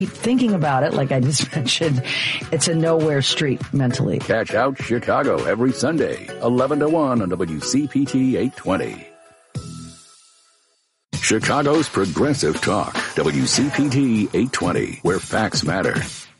thinking about it, like I just mentioned, it's a nowhere street mentally. Catch Out Chicago every Sunday, 11 to 1 on WCPT 820. Chicago's Progressive Talk, WCPT 820, where facts matter.